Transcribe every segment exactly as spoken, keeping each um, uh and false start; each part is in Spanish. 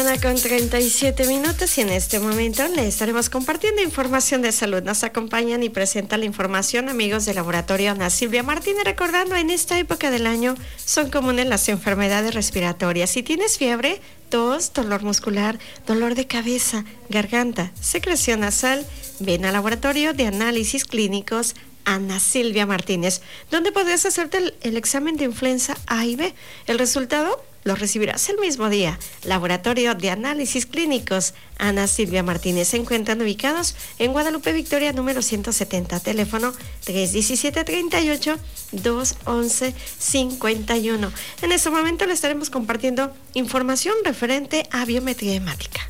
mañana con treinta y siete minutos y en este momento le estaremos compartiendo información de salud. Nos acompañan y presentan la información amigos del laboratorio Ana Silvia Martínez. Recordando, en esta época del año son comunes las enfermedades respiratorias. Si tienes fiebre, tos, dolor muscular, dolor de cabeza, garganta, secreción nasal, ven al laboratorio de análisis clínicos Ana Silvia Martínez, donde podrías hacerte el, el examen de influenza A y B. El resultado lo recibirás el mismo día. Laboratorio de Análisis Clínicos Ana Silvia Martínez. Se encuentran ubicados en Guadalupe Victoria número ciento setenta, teléfono tres diecisiete, treinta y ocho, dos once, cincuenta y uno. En este momento le estaremos compartiendo información referente a biometría hemática.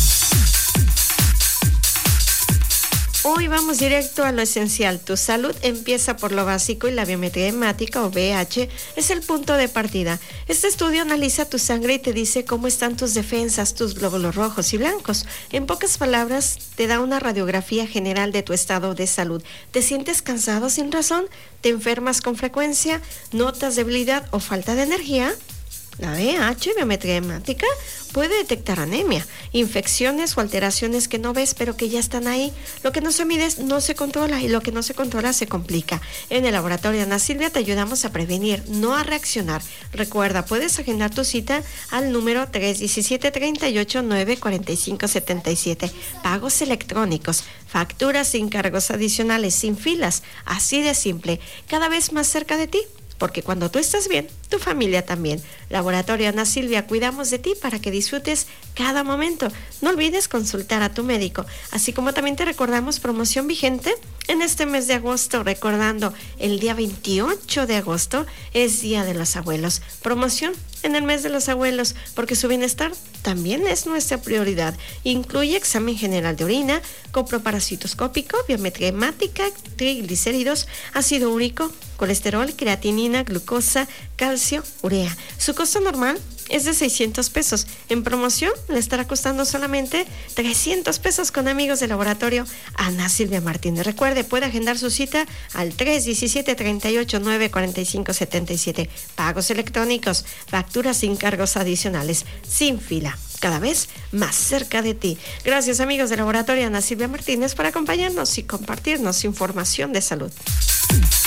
Hoy vamos directo a lo esencial. Tu salud empieza por lo básico y la biometría hemática o B H es el punto de partida. Este estudio analiza tu sangre y te dice cómo están tus defensas, tus glóbulos rojos y blancos. En pocas palabras, te da una radiografía general de tu estado de salud. ¿Te sientes cansado sin razón? ¿Te enfermas con frecuencia? ¿Notas debilidad o falta de energía? La B H, biometría hemática, puede detectar anemia, infecciones o alteraciones que no ves pero que ya están ahí. Lo que no se mide no se controla y lo que no se controla se complica. En el laboratorio Ana Silvia te ayudamos a prevenir, no a reaccionar. Recuerda, puedes agendar tu cita al número tres diecisiete, treinta y ocho, nueve cuarenta y cinco, setenta y siete. Pagos electrónicos, facturas sin cargos adicionales, sin filas, así de simple, cada vez más cerca de ti. Porque cuando tú estás bien, tu familia también. Laboratorio Ana Silvia, cuidamos de ti para que disfrutes cada momento. No olvides consultar a tu médico. Así como también te recordamos promoción vigente en este mes de agosto. Recordando, el día veintiocho de agosto es Día de los Abuelos. Promoción en el mes de los abuelos, porque su bienestar también es nuestra prioridad. Incluye examen general de orina, coproparasitoscópico, biometría hemática, triglicéridos, ácido úrico, colesterol, creatinina, glucosa, calcio, urea. Su costo normal es de seiscientos pesos. En promoción le estará costando solamente trescientos pesos con amigos del laboratorio Ana Silvia Martínez. Recuerde, puede agendar su cita al tres diecisiete, treinta y ocho, nueve cuarenta y cinco, setenta y siete. Pagos electrónicos, facturas sin cargos adicionales, sin fila, cada vez más cerca de ti. Gracias amigos del laboratorio Ana Silvia Martínez por acompañarnos y compartirnos información de salud.